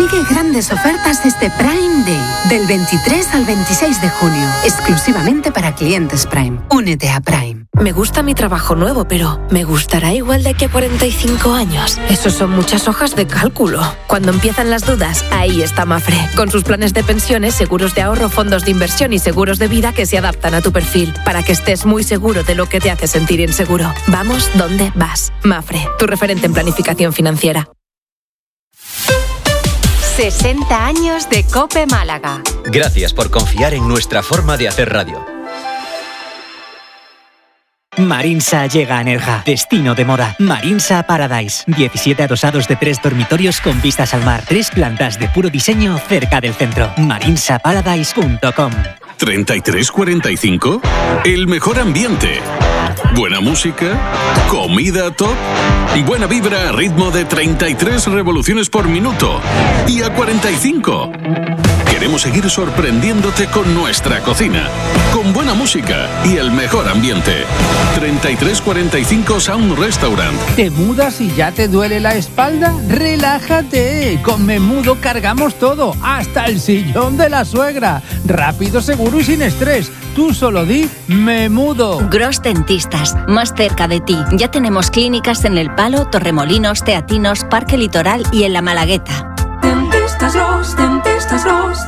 Consigue grandes ofertas este Prime Day, del 23 al 26 de junio, exclusivamente para clientes Prime. Únete a Prime. Me gusta mi trabajo nuevo, pero ¿me gustará igual de aquí a 45 años? Eso son muchas hojas de cálculo. Cuando empiezan las dudas, ahí está Mapfre, con sus planes de pensiones, seguros de ahorro, fondos de inversión y seguros de vida que se adaptan a tu perfil, para que estés muy seguro de lo que te hace sentir inseguro. Vamos donde vas. Mapfre, tu referente en planificación financiera. 60 años de COPE Málaga. Gracias por confiar en nuestra forma de hacer radio. Marinsa llega a Nerja, destino de moda. Marinsa Paradise, 17 adosados de 3 dormitorios con vistas al mar, 3 plantas de puro diseño cerca del centro. MarinsaParadise.com. 3345, el mejor ambiente, buena música, comida top, buena vibra a ritmo de 33 revoluciones por minuto y a 45. Queremos seguir sorprendiéndote con nuestra cocina, con buena música y el mejor ambiente. 3345 Sound Restaurant. ¿Te mudas y ya te duele la espalda? ¡Relájate! Con Memudo cargamos todo, hasta el sillón de la suegra. Rápido, seguro y sin estrés. Tú solo di Memudo. Gros Dentistas, más cerca de ti. Ya tenemos clínicas en El Palo, Torremolinos, Teatinos, Parque Litoral y en La Malagueta. Dentistas Gros.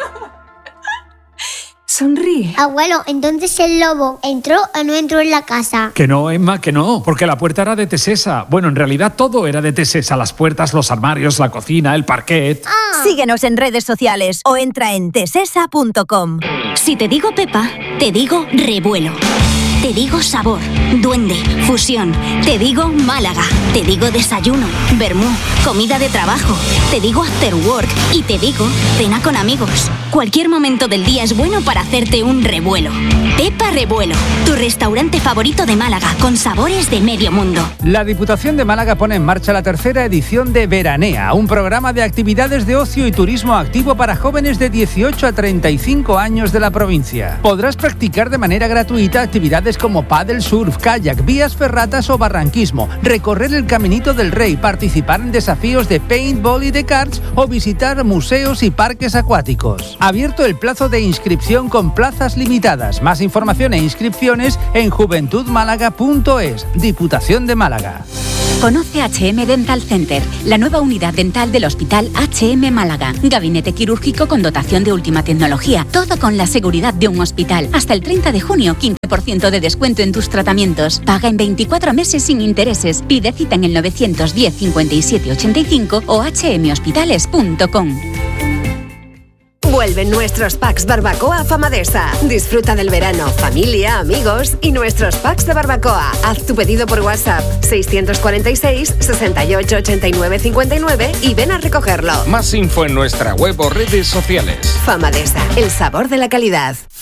Sonríe. Abuelo, entonces el lobo ¿entró o no entró en la casa? Que no, Emma, que no, porque la puerta era de Tesesa. Bueno, en realidad todo era de Tesesa. Las puertas, los armarios, la cocina, el parquet. Síguenos en redes sociales o entra en tesesa.com. Si te digo Pepa, te digo revuelo. Te digo sabor, duende, fusión. Te digo Málaga. Te digo desayuno, vermú, comida de trabajo. Te digo after work y te digo cena con amigos. Cualquier momento del día es bueno para hacerte un revuelo. Pepa Revuelo, tu restaurante favorito de Málaga, con sabores de medio mundo. La Diputación de Málaga pone en marcha la 3ª edición de Veranea, un programa de actividades de ocio y turismo activo para jóvenes de 18 a 35 años de la provincia. Podrás practicar de manera gratuita actividades como pádel, surf, kayak, vías ferratas o barranquismo, recorrer el Caminito del Rey, participar en desafíos de paintball y de karts o visitar museos y parques acuáticos. Abierto el plazo de inscripción con plazas limitadas. Más información e inscripciones en juventudmálaga.es. Diputación de Málaga. Conoce HM Dental Center, la nueva unidad dental del Hospital HM Málaga. Gabinete quirúrgico con dotación de última tecnología. Todo con la seguridad de un hospital. Hasta el 30 de junio, 15% de descuento en tus tratamientos. Paga en 24 meses sin intereses. Pide cita en el 910 57 85 o hmhospitales.com. Vuelven nuestros packs barbacoa Famadesa. Disfruta del verano, familia, amigos y nuestros packs de barbacoa. Haz tu pedido por WhatsApp 646 68 89 59 y ven a recogerlo. Más info en nuestra web o redes sociales. Famadesa, el sabor de la calidad.